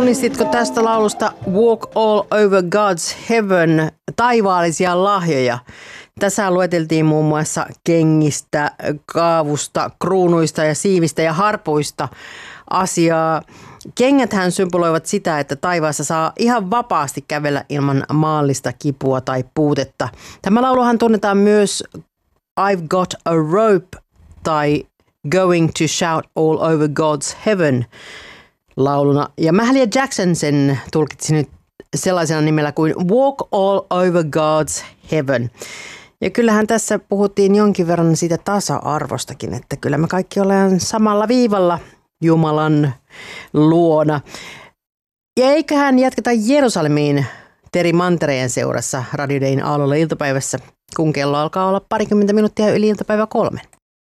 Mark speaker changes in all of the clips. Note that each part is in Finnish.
Speaker 1: Tunnistitko tästä laulusta Walk All Over God's Heaven, taivaallisia lahjoja? Tässä lueteltiin muun muassa kengistä, kaavusta, kruunuista ja siivistä ja harpuista asiaa. Kengäthän symboloivat sitä, että taivaassa saa ihan vapaasti kävellä ilman maallista kipua tai puutetta. Tämä lauluhan tunnetaan myös I've Got a Rope tai Going to Shout All Over God's Heaven lauluna. Ja Mahalia Jackson sen tulkitsi nyt sellaisena nimellä kuin Walk All Over God's Heaven. Ja kyllähän tässä puhuttiin jonkin verran siitä tasa-arvostakin, että kyllä me kaikki ollaan samalla viivalla Jumalan luona. Ja eiköhän jatketa Jerusalemiin Teri Mantereen seurassa Radio Dayn aallolla iltapäivässä, kun kello alkaa olla 20 minuuttia yli iltapäivä 3.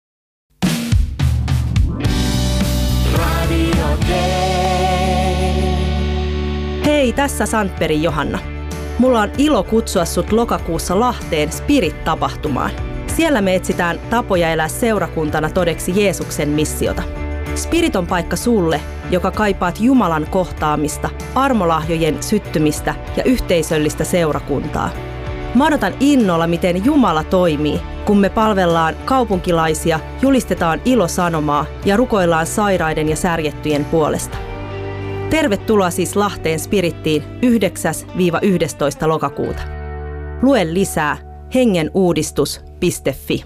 Speaker 2: Hei, tässä Sandbergin Johanna. Mulla on ilo kutsua sut lokakuussa Lahteen Spirit-tapahtumaan. Siellä me etsitään tapoja elää seurakuntana todeksi Jeesuksen missiota. Spirit on paikka sulle, joka kaipaat Jumalan kohtaamista, armolahjojen syttymistä ja yhteisöllistä seurakuntaa. Mä odotan innolla, miten Jumala toimii, kun me palvellaan kaupunkilaisia, julistetaan ilosanomaa ja rukoillaan sairaiden ja särjettyjen puolesta. Tervetuloa siis Lahteen Spirittiin 9-11. lokakuuta. Lue lisää hengenuudistus.fi.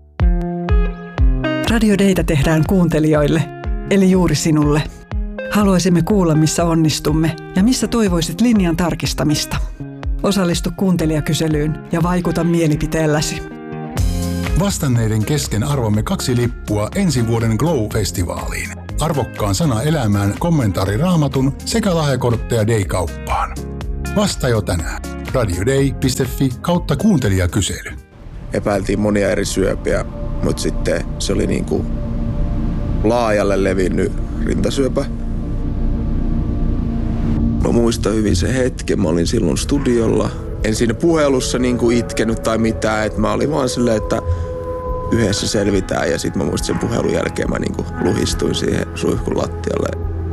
Speaker 3: Radio Daytä tehdään kuuntelijoille, eli juuri sinulle. Haluaisimme kuulla, missä onnistumme ja missä toivoisit linjan tarkistamista. Osallistu kuuntelijakyselyyn ja vaikuta mielipiteelläsi.
Speaker 4: Vastanneiden kesken arvomme 2 lippua ensi vuoden Glow-festivaaliin. Arvokkaan sana elämään kommentaari Raamatun sekä lahjakortteja Day-kauppaan. Vasta jo tänään. radioday.fi/kuuntelijakysely.
Speaker 5: Epäiltiin monia eri syöpiä, mutta sitten se oli niinku laajalle levinnyt rintasyöpä. Mä muistan hyvin se hetken, mä olin silloin studiolla. En siinä puhelussa niinku itkenyt tai mitään, että mä olin vaan silleen, että yhdessä selvitään, ja sitten mä muistin sen puhelun jälkeen mä niinku luhistuin siihen suihkun lattialle.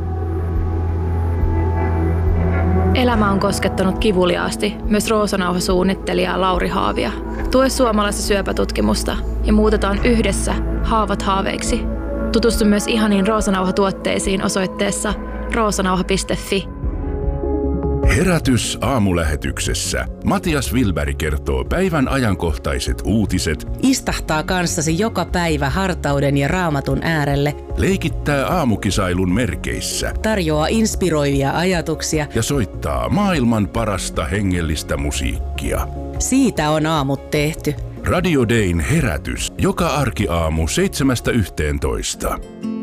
Speaker 6: Elämä on koskettanut kivuliaasti myös Roosanauha-suunnittelija Lauri Haavia. Tue suomalaista syöpätutkimusta ja muutetaan yhdessä haavat haaveiksi. Tutustu myös ihaniin Roosanauha-tuotteisiin osoitteessa roosanauha.fi.
Speaker 7: Herätys aamulähetyksessä. Matias Wilberg kertoo päivän ajankohtaiset uutiset.
Speaker 8: Istahtaa kanssasi joka päivä hartauden ja Raamatun äärelle.
Speaker 7: Leikittää aamukisailun merkeissä.
Speaker 8: Tarjoaa inspiroivia ajatuksia.
Speaker 7: Ja soittaa maailman parasta hengellistä musiikkia.
Speaker 8: Siitä on aamut tehty.
Speaker 7: Radio Dayn herätys. Joka arkiaamu 7-11.